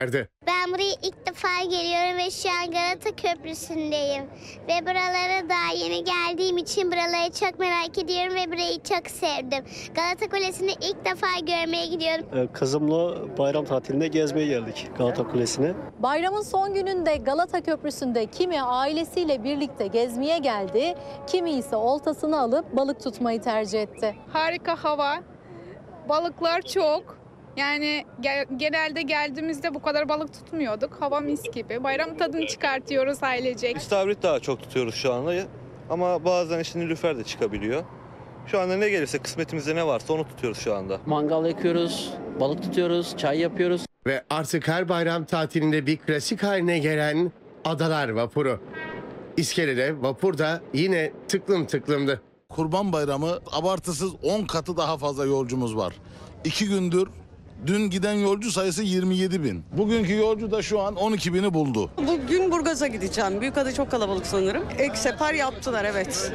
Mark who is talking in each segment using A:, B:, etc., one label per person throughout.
A: Ben buraya ilk defa geliyorum ve şu an Galata Köprüsü'ndeyim. Ve buralara daha yeni geldiğim için buraları çok merak ediyorum ve burayı çok sevdim. Galata Kulesi'ni ilk defa görmeye gidiyorum.
B: Kızımla bayram tatilinde gezmeye geldik Galata Kulesi'ne.
C: Bayramın son gününde Galata Köprüsü'nde kimi ailesiyle birlikte gezmeye geldi, kimi ise oltasını alıp balık tutmayı tercih etti.
D: Harika hava, balıklar çok. Yani genelde geldiğimizde bu kadar balık tutmuyorduk. Hava mis gibi. Bayram tadını çıkartıyoruz ailecek.
E: İstavrit daha çok tutuyoruz şu anda. Ama bazen işte nilüfer de çıkabiliyor. Şu anda ne gelirse, kısmetimizde ne varsa onu tutuyoruz şu anda.
F: Mangal yakıyoruz, balık tutuyoruz, çay yapıyoruz.
G: Ve artık her bayram tatilinde bir klasik haline gelen Adalar Vapuru. İskelede vapur da yine tıklım tıklımdı.
H: Kurban Bayramı abartısız 10 katı daha fazla yolcumuz var. 2 gündür dün giden yolcu sayısı 27 bin. Bugünkü yolcu da şu an 12 bini buldu.
I: Bugün Burgaz'a gideceğim. Büyükada çok kalabalık sanırım. Ek sefer yaptılar, evet.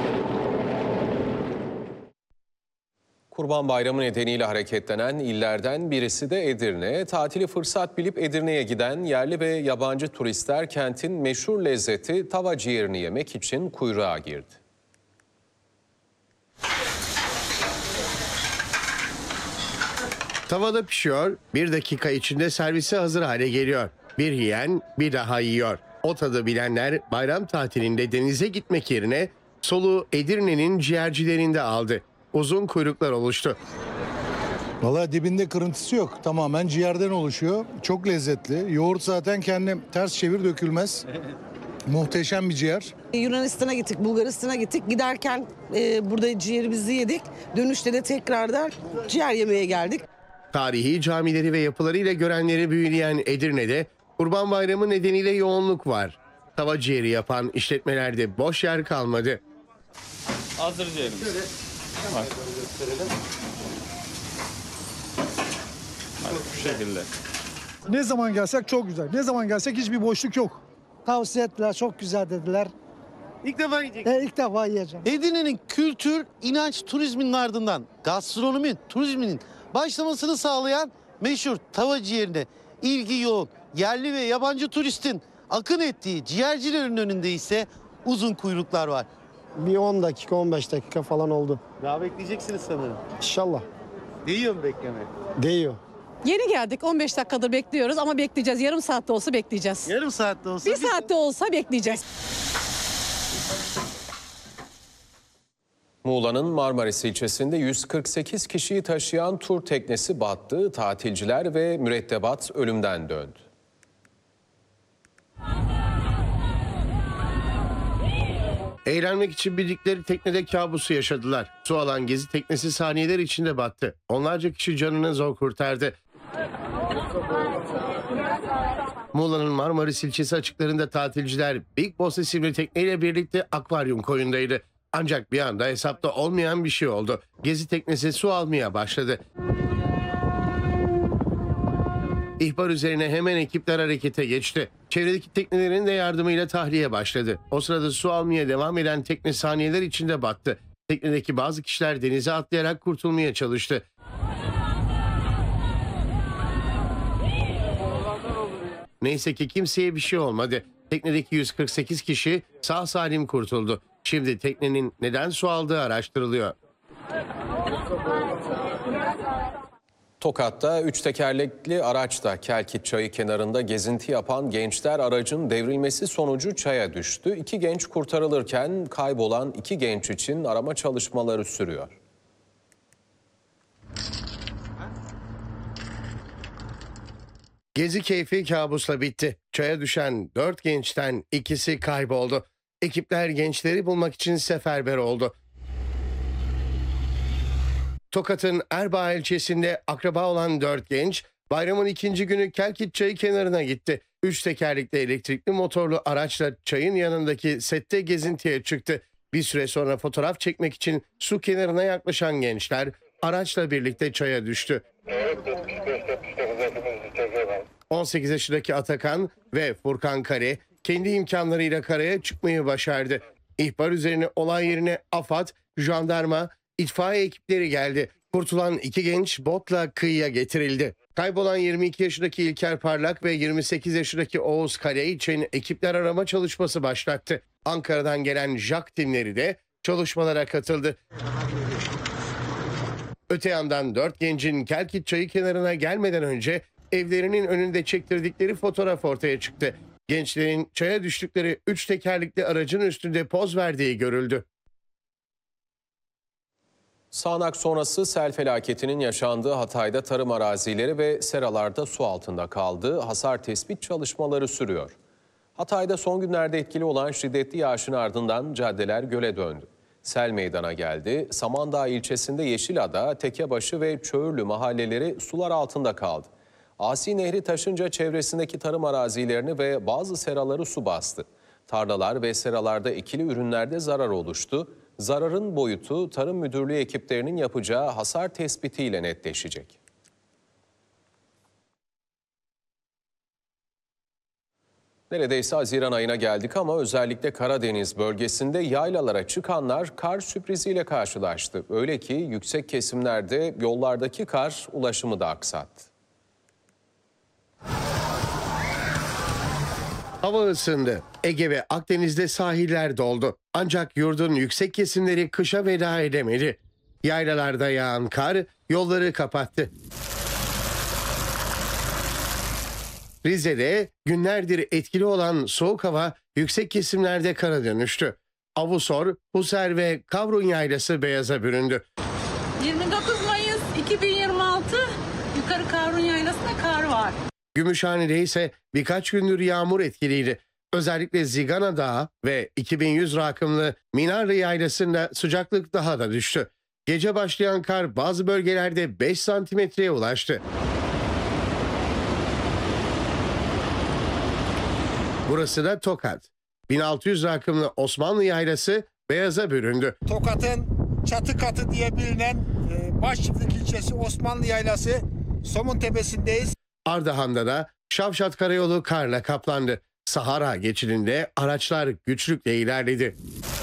J: Kurban Bayramı nedeniyle hareketlenen illerden birisi de Edirne. Tatili fırsat bilip Edirne'ye giden yerli ve yabancı turistler kentin meşhur lezzeti tava ciğerini yemek için kuyruğa girdi.
G: Tavada pişiyor, 1 dakika içinde servise hazır hale geliyor. Bir yiyen bir daha yiyor. O tadı bilenler bayram tatilinde denize gitmek yerine soluğu Edirne'nin ciğercilerinde aldı. Uzun kuyruklar oluştu.
K: Vallahi dibinde kırıntısı yok. Tamamen ciğerden oluşuyor. Çok lezzetli. Yoğurt zaten kendi ters çevir dökülmez. Muhteşem bir ciğer.
I: Yunanistan'a gittik, Bulgaristan'a gittik. Giderken burada ciğerimizi yedik. Dönüşte de tekrardan ciğer yemeye geldik.
G: Tarihi camileri ve yapılarıyla görenleri büyüleyen Edirne'de Kurban Bayramı nedeniyle yoğunluk var. Tava ciğeri yapan işletmelerde boş yer kalmadı.
E: Hazır ciğerimiz. Bak. Bu şekilde.
K: Ne zaman gelsek çok güzel. Ne zaman gelsek hiçbir boşluk yok.
L: Tavsiye ettiler, çok güzel dediler.
M: İlk defa yiyecek.
L: İlk defa yiyeceğim.
M: Edirne'nin kültür, inanç, turizminin ardından gastronomi, turizminin başlamasını sağlayan meşhur tava ciğerine ilgi yoğun. Yerli ve yabancı turistin akın ettiği ciğercilerin önünde ise uzun kuyruklar var.
L: Bir 10 dakika, 15 dakika falan oldu.
M: Daha bekleyeceksiniz sanırım.
L: İnşallah.
M: Değiyor mu beklemek?
L: Değiyor.
I: Yeni geldik, 15 dakikadır bekliyoruz ama bekleyeceğiz. Yarım saatte olsa bekleyeceğiz.
M: Yarım saatte olsa.
I: Bir saatte olsa bekleyeceğiz.
J: Muğla'nın Marmaris ilçesinde 148 kişiyi taşıyan tur teknesi battı. Tatilciler ve mürettebat ölümden döndü.
G: Eğlenmek için bindikleri teknede kabusu yaşadılar. Su alan gezi teknesi saniyeler içinde battı. Onlarca kişi canını zor kurtardı. Muğla'nın Marmaris ilçesi açıklarında tatilciler Big Boss isimli tekneyle birlikte akvaryum koyundaydı. Ancak bir anda hesapta olmayan bir şey oldu. Gezi teknesi su almaya başladı. İhbar üzerine hemen ekipler harekete geçti. Çevredeki teknelerin de yardımıyla tahliye başladı. O sırada su almaya devam eden tekne saniyeler içinde battı. Teknedeki bazı kişiler denize atlayarak kurtulmaya çalıştı. Neyse ki kimseye bir şey olmadı. Teknedeki 148 kişi sağ salim kurtuldu. Şimdi teknenin neden su aldığı araştırılıyor.
J: Tokat'ta 3 tekerlekli araçta Kelkit Çayı kenarında gezinti yapan gençler aracın devrilmesi sonucu çaya düştü. 2 genç kurtarılırken kaybolan 2 genç için arama çalışmaları sürüyor.
G: Gezi keyfi kabusla bitti. Çaya düşen 4 gençten ikisi kayboldu. Ekipler gençleri bulmak için seferber oldu. Tokat'ın Erbaa ilçesinde akraba olan 4 genç bayramın 2. günü Kelkit Çayı kenarına gitti. 3 tekerlekli elektrikli motorlu araçla çayın yanındaki sette gezintiye çıktı. Bir süre sonra fotoğraf çekmek için su kenarına yaklaşan gençler araçla birlikte çaya düştü. 18 yaşındaki Atakan ve Furkan Kare kendi imkanlarıyla karaya çıkmayı başardı. İhbar üzerine olay yerine AFAD, jandarma, itfaiye ekipleri geldi. Kurtulan iki genç botla kıyıya getirildi. Kaybolan 22 yaşındaki İlker Parlak ve 28 yaşındaki Oğuz Kale için ekipler arama çalışması başlattı. Ankara'dan gelen JAK timleri de çalışmalara katıldı. Öte yandan 4 gencin Kelkit Çayı kenarına gelmeden önce evlerinin önünde çektirdikleri fotoğraf ortaya çıktı. Gençlerin çaya düştükleri 3 tekerlekli aracın üstünde poz verdiği görüldü.
J: Sağanak sonrası sel felaketinin yaşandığı Hatay'da tarım arazileri ve seralarda su altında kaldı. Hasar tespit çalışmaları sürüyor. Hatay'da son günlerde etkili olan şiddetli yağışın ardından caddeler göle döndü. Sel meydana geldi. Samandağ ilçesinde Yeşilada, Tekebaşı ve Çöğürlü mahalleleri sular altında kaldı. Asi Nehri taşınca çevresindeki tarım arazilerini ve bazı seraları su bastı. Tarlalar ve seralarda ekili ürünlerde zarar oluştu. Zararın boyutu Tarım Müdürlüğü ekiplerinin yapacağı hasar tespitiyle netleşecek. Neredeyse Haziran ayına geldik ama özellikle Karadeniz bölgesinde yaylalara çıkanlar kar sürpriziyle karşılaştı. Öyle ki yüksek kesimlerde yollardaki kar ulaşımı da aksattı.
G: Hava ısındı. Ege ve Akdeniz'de sahiller doldu. Ancak yurdun yüksek kesimleri kışa veda edemedi. Yaylalarda yağan kar yolları kapattı. Rize'de günlerdir etkili olan soğuk hava yüksek kesimlerde kara dönüştü. Avusor, Huser ve Kavrun yaylası beyaza büründü.
N: 29 Mayıs 2026 yukarı Kavrun yaylasında kar var.
G: Gümüşhane'de ise birkaç gündür yağmur etkiliydi. Özellikle Zigana Dağı ve 2100 rakımlı Minarlı Yaylası'nda sıcaklık daha da düştü. Gece başlayan kar bazı bölgelerde 5 santimetreye ulaştı. Burası da Tokat. 1600 rakımlı Osmanlı Yaylası beyaza büründü.
O: Tokat'ın çatı katı diye bilinen Başçıplık ilçesi Osmanlı Yaylası Somun Tepesi'ndeyiz.
G: Ardahan'da da Şavşat Karayolu karla kaplandı. Sahara geçidinde araçlar güçlükle ilerledi.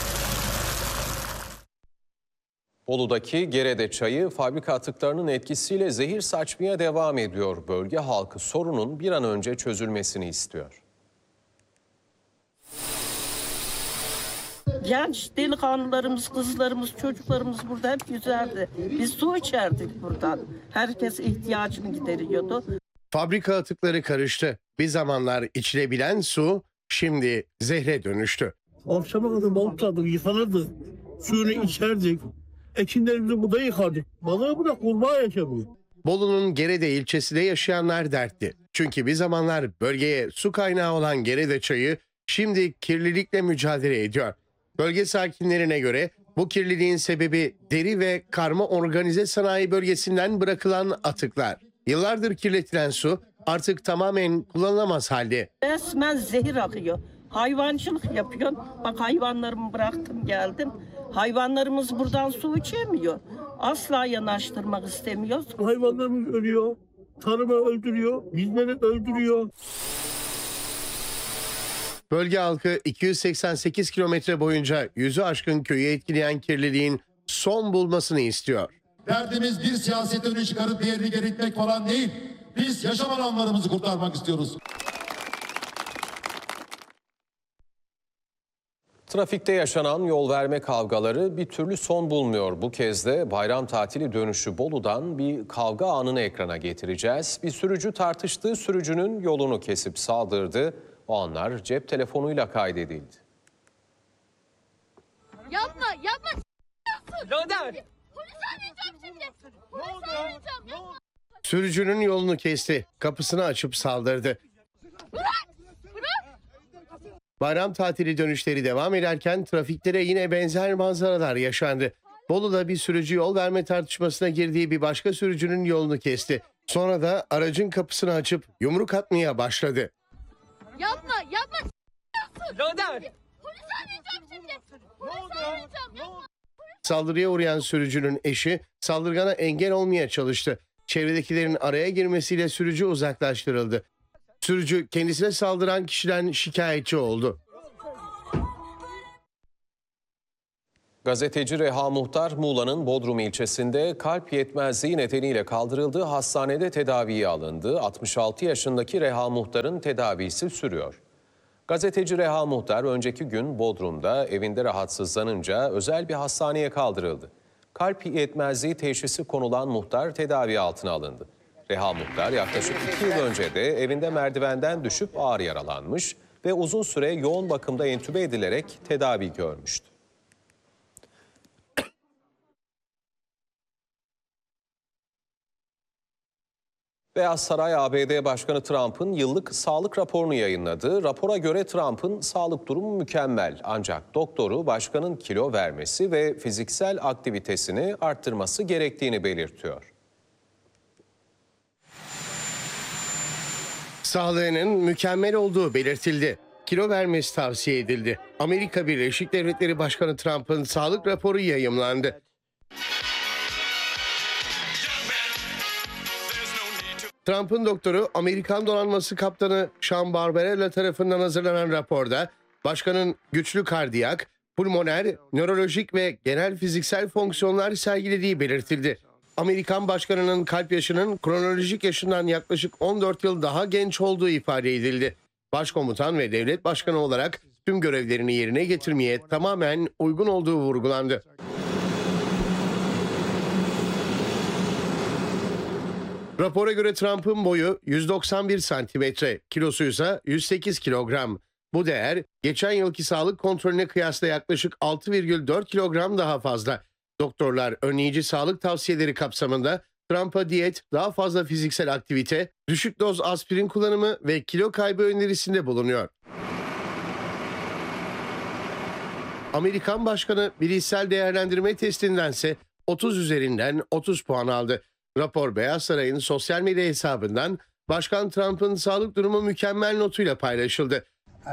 J: Bolu'daki Gerede çayı fabrika atıklarının etkisiyle zehir saçmaya devam ediyor. Bölge halkı sorunun bir an önce çözülmesini istiyor.
P: Genç delikanlılarımız, kızlarımız, çocuklarımız burada hep yüzerdi. Biz su içerdik buradan. Herkes ihtiyacını gideriyordu.
G: Fabrika atıkları karıştı. Bir zamanlar içilebilen su şimdi zehre dönüştü.
Q: Akşama kadar balık tutardık, yıkanırdık. Suyunu içerdik. Ekinlerimizi burada yıkardık. Balığı bırak kurbağa yaşamıyor.
G: Bolu'nun Gerede ilçesinde yaşayanlar dertli. Çünkü bir zamanlar bölgeye su kaynağı olan Gerede çayı şimdi kirlilikle mücadele ediyor. Bölge sakinlerine göre bu kirliliğin sebebi deri ve karma organize sanayi bölgesinden bırakılan atıklar. Yıllardır kirletilen su artık tamamen kullanılamaz halde.
P: Resmen zehir akıyor. Hayvancılık yapıyorsun. Bak hayvanlarımı bıraktım geldim. Hayvanlarımız buradan su içemiyor. Asla yanaştırmak istemiyoruz.
Q: Hayvanlarımız ölüyor. Tarımı öldürüyor. Bizleri öldürüyor.
G: Bölge halkı 288 kilometre boyunca 100'ü aşkın köyü etkileyen kirliliğin son bulmasını istiyor.
R: Derdimiz bir siyasetin önü çıkarıp diğerini geri itmek falan değil. Biz yaşam alanlarımızı kurtarmak istiyoruz.
J: Trafikte yaşanan yol verme kavgaları bir türlü son bulmuyor. Bu kez de bayram tatili dönüşü Bolu'dan bir kavga anını ekrana getireceğiz. Bir sürücü tartıştığı sürücünün yolunu kesip saldırdı. O anlar cep telefonuyla kaydedildi.
S: Yapma, yapma.
N: Loder.
S: Polis arayacağım şimdi. Polis arayacağım. Yapma.
G: Sürücünün yolunu kesti, kapısını açıp saldırdı.
S: Bırak, bırak.
G: Bayram tatili dönüşleri devam ederken trafiklere yine benzer manzaralar yaşandı. Bolu'da bir sürücü yol verme tartışmasına girdiği bir başka sürücünün yolunu kesti. Sonra da aracın kapısını açıp yumruk atmaya başladı.
S: Yapma, yapma.
N: Loder.
S: Polis arayacağım şimdi. Polis arayacağım. Yapma.
G: Saldırıya uğrayan sürücünün eşi saldırgana engel olmaya çalıştı. Çevredekilerin araya girmesiyle sürücü uzaklaştırıldı. Sürücü kendisine saldıran kişiden şikayetçi oldu.
J: Gazeteci Reha Muhtar, Muğla'nın Bodrum ilçesinde kalp yetmezliği nedeniyle kaldırıldığı hastanede tedaviye alındı. 66 yaşındaki Reha Muhtar'ın tedavisi sürüyor. Gazeteci Reha Muhtar önceki gün Bodrum'da evinde rahatsızlanınca özel bir hastaneye kaldırıldı. Kalp yetmezliği teşhisi konulan Muhtar tedavi altına alındı. Reha Muhtar yaklaşık 2 yıl önce de evinde merdivenden düşüp ağır yaralanmış ve uzun süre yoğun bakımda entübe edilerek tedavi görmüştü. Beyaz Saray, ABD Başkanı Trump'ın yıllık sağlık raporunu yayınladı. Rapora göre Trump'ın sağlık durumu mükemmel. Ancak doktoru başkanın kilo vermesi ve fiziksel aktivitesini arttırması gerektiğini belirtiyor.
G: Sağlığının mükemmel olduğu belirtildi. Kilo vermesi tavsiye edildi. Amerika Birleşik Devletleri Başkanı Trump'ın sağlık raporu yayımlandı. Trump'ın doktoru Amerikan Donanması Kaptanı Sean Barbarella tarafından hazırlanan raporda başkanın güçlü kardiyak, pulmoner, nörolojik ve genel fiziksel fonksiyonlar sergilediği belirtildi. Amerikan başkanının kalp yaşının kronolojik yaşından yaklaşık 14 yıl daha genç olduğu ifade edildi. Başkomutan ve devlet başkanı olarak tüm görevlerini yerine getirmeye tamamen uygun olduğu vurgulandı. Rapora göre Trump'ın boyu 191 santimetre, kilosu ise 108 kilogram. Bu değer geçen yılki sağlık kontrolüne kıyasla yaklaşık 6,4 kilogram daha fazla. Doktorlar önleyici sağlık tavsiyeleri kapsamında Trump'a diyet, daha fazla fiziksel aktivite, düşük doz aspirin kullanımı ve kilo kaybı önerisinde bulunuyor. Amerikan Başkanı bilişsel değerlendirme testindense 30 üzerinden 30 puan aldı. Rapor Beyaz Saray'ın sosyal medya hesabından Başkan Trump'ın sağlık durumu mükemmel notuyla paylaşıldı.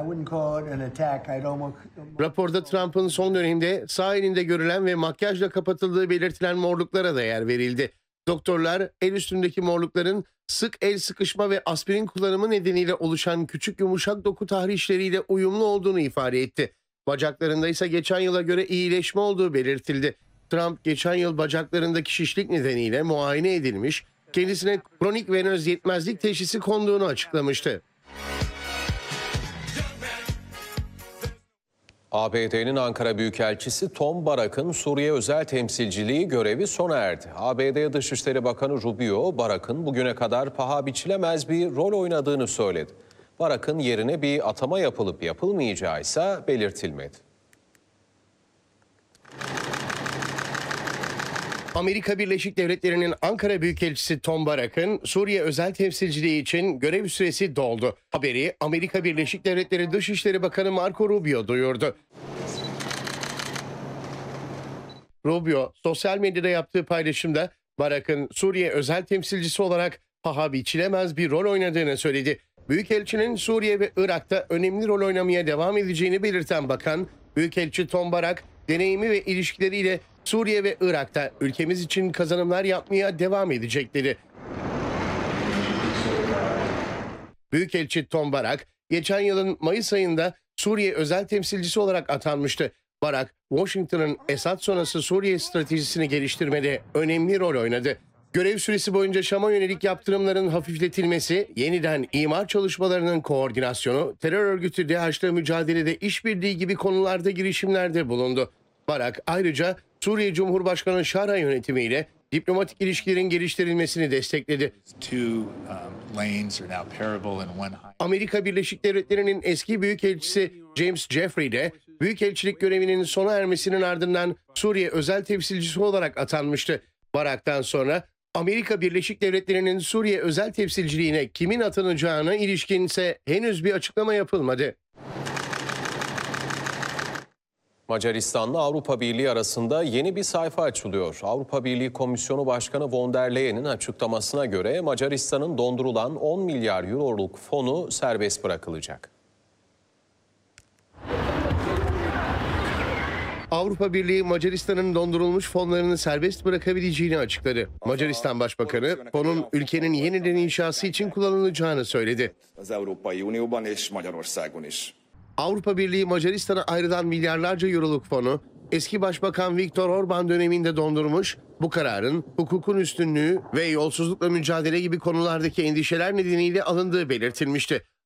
G: Raporda Trump'ın son dönemde sağ elinde görülen ve makyajla kapatıldığı belirtilen morluklara da yer verildi. Doktorlar el üstündeki morlukların sık el sıkışma ve aspirin kullanımı nedeniyle oluşan küçük yumuşak doku tahrişleriyle uyumlu olduğunu ifade etti. Bacaklarında ise geçen yıla göre iyileşme olduğu belirtildi. Trump geçen yıl bacaklarındaki şişlik nedeniyle muayene edilmiş, kendisine kronik venöz yetmezlik teşhisi konduğunu açıklamıştı.
J: ABD'nin Ankara Büyükelçisi Tom Barak'ın Suriye özel temsilciliği görevi sona erdi. ABD Dışişleri Bakanı Rubio, Barak'ın bugüne kadar paha biçilemez bir rol oynadığını söyledi. Barak'ın yerine bir atama yapılıp yapılmayacağı ise belirtilmedi.
G: Amerika Birleşik Devletleri'nin Ankara Büyükelçisi Tom Barak'ın Suriye özel temsilciliği için görev süresi doldu. Haberi Amerika Birleşik Devletleri Dışişleri Bakanı Marco Rubio duyurdu. Rubio sosyal medyada yaptığı paylaşımda Barak'ın Suriye özel temsilcisi olarak paha biçilemez bir rol oynadığını söyledi. Büyükelçinin Suriye ve Irak'ta önemli rol oynamaya devam edeceğini belirten bakan, Büyükelçi Tom Barak deneyimi ve ilişkileriyle Suriye ve Irak'ta ülkemiz için kazanımlar yapmaya devam edecek dedi. Büyükelçi Tom Barak, geçen yılın Mayıs ayında Suriye özel temsilcisi olarak atanmıştı. Barak, Washington'ın Esad sonrası Suriye stratejisini geliştirmede önemli rol oynadı. Görev süresi boyunca Şam'a yönelik yaptırımların hafifletilmesi, yeniden imar çalışmalarının koordinasyonu, terör örgütü DAEŞ'le mücadelede işbirliği gibi konularda girişimlerde bulundu. Barak ayrıca Suriye Cumhurbaşkanı Şara yönetimiyle diplomatik ilişkilerin geliştirilmesini destekledi. Amerika Birleşik Devletleri'nin eski büyükelçisi James Jeffrey de büyükelçilik görevinin sona ermesinin ardından Suriye özel temsilcisi olarak atanmıştı. Barak'tan sonra Amerika Birleşik Devletleri'nin Suriye özel temsilciliğine kimin atanacağına ilişkin ise henüz bir açıklama yapılmadı.
J: Macaristan'la Avrupa Birliği arasında yeni bir sayfa açılıyor. Avrupa Birliği Komisyonu Başkanı von der Leyen'in açıklamasına göre Macaristan'ın dondurulan 10 milyar euroluk fonu serbest bırakılacak.
G: Avrupa Birliği Macaristan'ın dondurulmuş fonlarını serbest bırakabileceğini açıkladı. Macaristan Başbakanı fonun ülkenin yeniden inşası için kullanılacağını söyledi. Avrupa Birliği Macaristan'a ayrılan milyarlarca euroluk fonu eski Başbakan Viktor Orban döneminde dondurmuş, bu kararın hukukun üstünlüğü ve yolsuzlukla mücadele gibi konulardaki endişeler nedeniyle alındığı belirtilmişti.